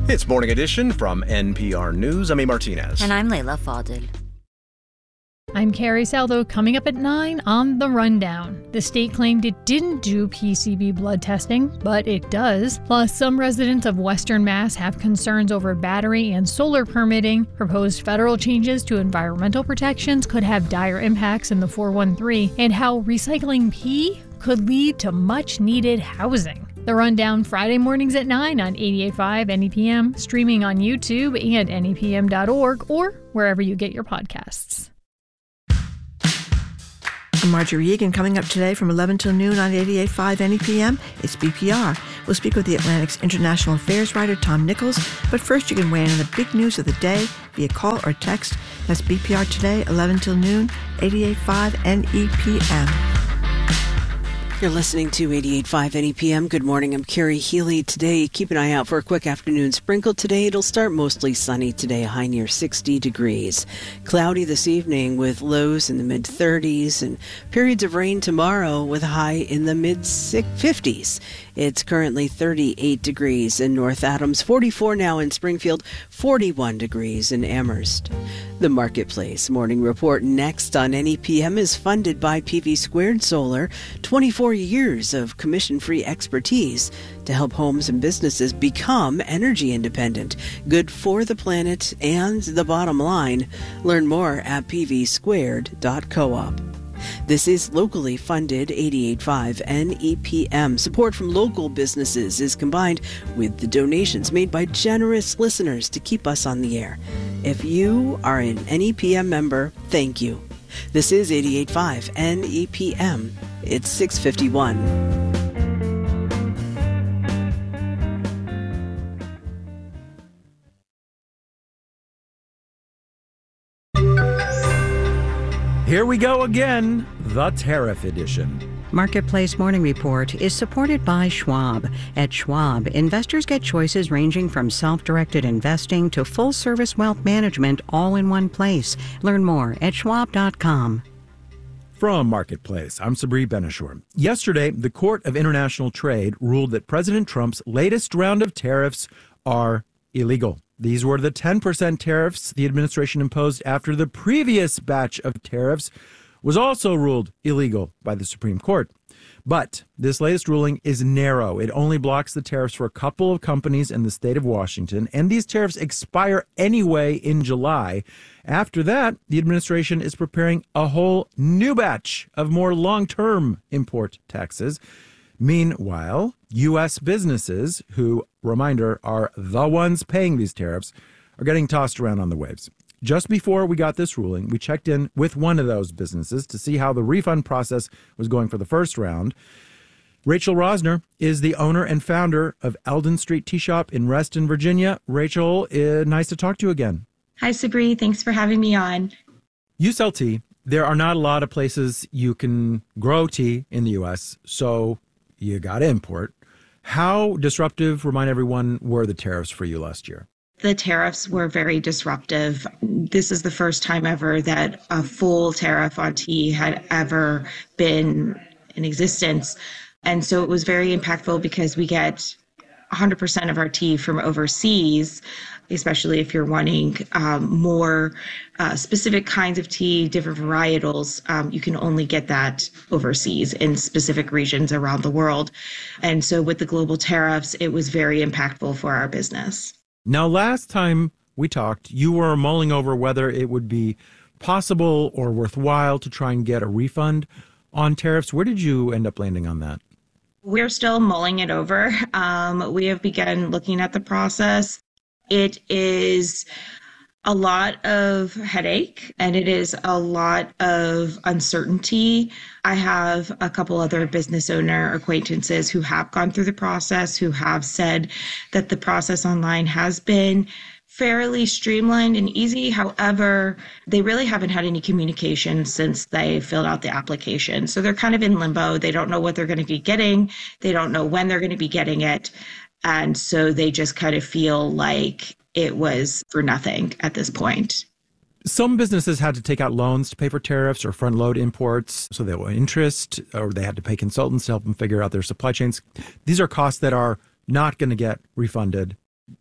It's Morning Edition from NPR News. I'm A. Martinez. And I'm Layla Fadel. I'm Carrie Saldo. Coming up at 9 on The Rundown. The state claimed it didn't do PCB blood testing, but it does. Plus, some residents of Western Mass have concerns over battery and solar permitting. Proposed federal changes to environmental protections could have dire impacts in the 413, and how recycling pee could lead to much-needed housing. The Rundown Friday mornings at 9 on 88.5 NEPM, streaming on YouTube and NEPM.org, or wherever you get your podcasts. I'm Marjorie Egan. Coming up today from 11 till noon on 88.5 NEPM, it's BPR. We'll speak with the Atlantic's International Affairs writer, Tom Nichols. But first, you can weigh in on the big news of the day via call or text. That's BPR today, 11 till noon, 88.5 NEPM. You're listening to 88.5 NEPM. Good morning. I'm Carrie Healy. Today, keep an eye out for a quick afternoon sprinkle today. It'll start mostly sunny today, a high near 60 degrees. Cloudy this evening with lows in the mid-30s and periods of rain tomorrow with a high in the mid-50s. It's currently 38 degrees in North Adams, 44 now in Springfield, 41 degrees in Amherst. The Marketplace Morning Report next on NEPM is funded by PV Squared Solar, 24 years of commission-free expertise to help homes and businesses become energy independent. Good for the planet and the bottom line. Learn more at pvsquared.coop. This is locally funded 88.5 NEPM. Support from local businesses is combined with the donations made by generous listeners to keep us on the air. If you are an NEPM member, thank you. This is 88.5 NEPM. It's 6:51. Here we go again, the Tariff Edition. Marketplace Morning Report is supported by Schwab. At Schwab, investors get choices ranging from self-directed investing to full-service wealth management all in one place. Learn more at schwab.com. From Marketplace, I'm Sabri Benishore. Yesterday, the Court of International Trade ruled that President Trump's latest round of tariffs are illegal. These were the 10% tariffs the administration imposed after the previous batch of tariffs was also ruled illegal by the Supreme Court. But this latest ruling is narrow. It only blocks the tariffs for a couple of companies in the state of Washington, and these tariffs expire anyway in July. After that, the administration is preparing a whole new batch of more long-term import taxes. Meanwhile, U.S. businesses, who, reminder, are the ones paying these tariffs, are getting tossed around on the waves. Just before we got this ruling, we checked in with one of those businesses to see how the refund process was going for the first round. Rachel Rosner is the owner and founder of Eldon Street Tea Shop in Reston, Virginia. Rachel, nice to talk to you again. Hi, Sabri. Thanks for having me on. You sell tea. There are not a lot of places you can grow tea in the U.S., so you got to import. How disruptive, remind everyone, were the tariffs for you last year? The tariffs were very disruptive. This is the first time ever that a full tariff on tea had ever been in existence. And so it was very impactful because we get 100% of our tea from overseas, especially if you're wanting more specific kinds of tea, different varietals. You can only get that overseas in specific regions around the world. And so with the global tariffs, it was very impactful for our business. Now, last time we talked, you were mulling over whether it would be possible or worthwhile to try and get a refund on tariffs. Where did you end up landing on that? We're still mulling it over. We have begun looking at the process. It is a lot of headache and it is a lot of uncertainty. I have a couple other business owner acquaintances who have gone through the process, who have said that the process online has been fairly streamlined and easy. However, they really haven't had any communication since they filled out the application. So they're kind of in limbo. They don't know what they're going to be getting. They don't know when they're going to be getting it. And so they just kind of feel like it was for nothing at this point. Some businesses had to take out loans to pay for tariffs or front load imports, so they owe interest, or they had to pay consultants to help them figure out their supply chains. These are costs that are not going to get refunded.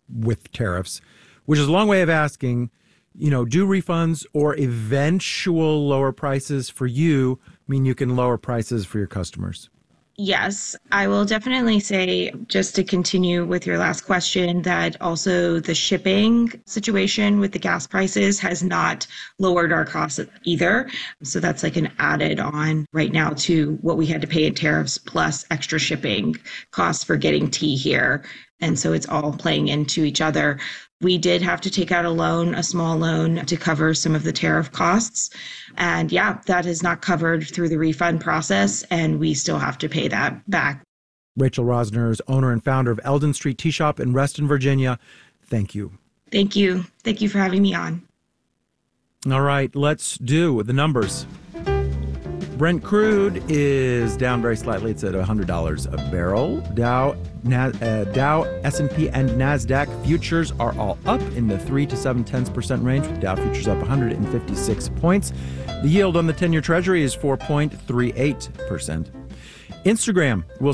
with tariffs, which is a long way of asking, do refunds or eventual lower prices for you mean you can lower prices for your customers? Yes, I will definitely say, just to continue with your last question, that also the shipping situation with the gas prices has not lowered our costs either. So that's like an added on right now to what we had to pay in tariffs plus extra shipping costs for getting tea here. And so it's all playing into each other. We did have to take out a small loan to cover some of the tariff costs. And that is not covered through the refund process, and we still have to pay that back. Rachel Rosner is owner and founder of Eldon Street Tea Shop in Reston, Virginia. Thank you. Thank you. Thank you for having me on. All right, let's do the numbers. Brent crude is down very slightly. It's at $100 a barrel. Dow, S&P, and NASDAQ futures are all up in the 3 to 0.7% range, with Dow futures up 156 points. The yield on the 10-year Treasury is 4.38%. Instagram will